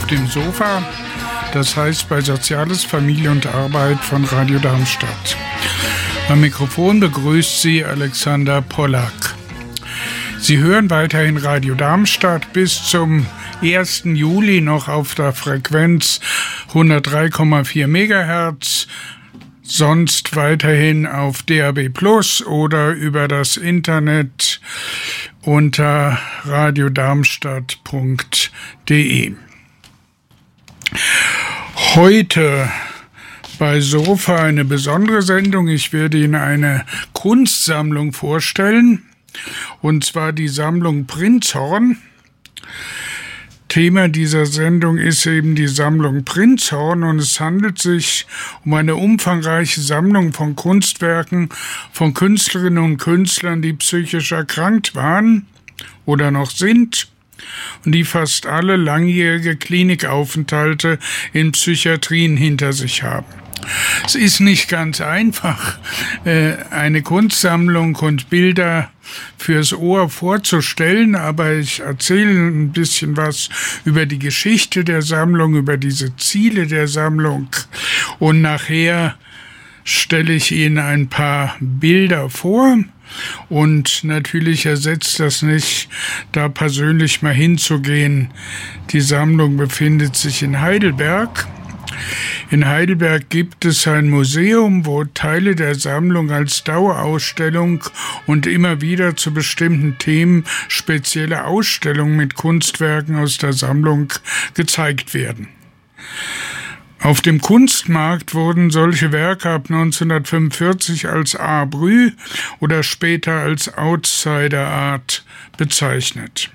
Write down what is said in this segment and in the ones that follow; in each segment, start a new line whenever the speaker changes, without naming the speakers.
auf dem Sofa, das heißt bei Soziales, Familie und Arbeit von Radio Darmstadt. Am Mikrofon begrüßt Sie Alexander Pollack. Sie hören weiterhin Radio Darmstadt bis zum 1. Juli noch auf der Frequenz 103,4 MHz, sonst weiterhin auf DAB+ oder über das Internet unter radiodarmstadt.de. Heute bei Sofa eine besondere Sendung. Ich werde Ihnen eine Kunstsammlung vorstellen, und zwar die Sammlung Prinzhorn. Thema dieser Sendung ist eben die Sammlung Prinzhorn, und es handelt sich um eine umfangreiche Sammlung von Kunstwerken von Künstlerinnen und Künstlern, die psychisch erkrankt waren oder noch sind und die fast alle langjährige Klinikaufenthalte in Psychiatrien hinter sich haben. Es ist nicht ganz einfach, eine Kunstsammlung und Bilder fürs Ohr vorzustellen, aber ich erzähle ein bisschen was über die Geschichte der Sammlung, über diese Ziele der Sammlung, und nachher stelle ich Ihnen ein paar Bilder vor. Und natürlich ersetzt das nicht, da persönlich mal hinzugehen. Die Sammlung befindet sich in Heidelberg. In Heidelberg gibt es ein Museum, wo Teile der Sammlung als Dauerausstellung und immer wieder zu bestimmten Themen spezielle Ausstellungen mit Kunstwerken aus der Sammlung gezeigt werden. Auf dem Kunstmarkt wurden solche Werke ab 1945 als Art Brut oder später als Outsider Art bezeichnet.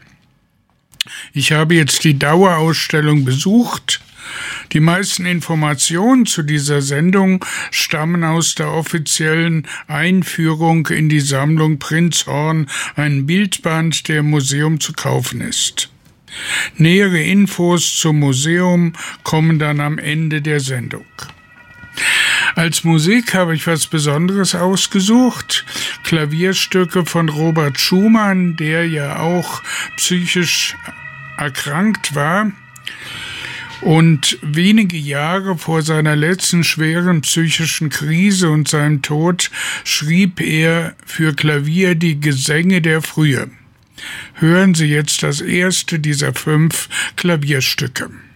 Ich habe jetzt die Dauerausstellung besucht. Die meisten Informationen zu dieser Sendung stammen aus der offiziellen Einführung in die Sammlung Prinzhorn, ein Bildband, der im Museum zu kaufen ist. Nähere Infos zum Museum kommen dann am Ende der Sendung. Als Musik habe ich was Besonderes ausgesucht. Klavierstücke von Robert Schumann, der ja auch psychisch erkrankt war. Und wenige Jahre vor seiner letzten schweren psychischen Krise und seinem Tod schrieb er für Klavier die Gesänge der Frühe. Hören Sie jetzt das erste dieser 5 Klavierstücke.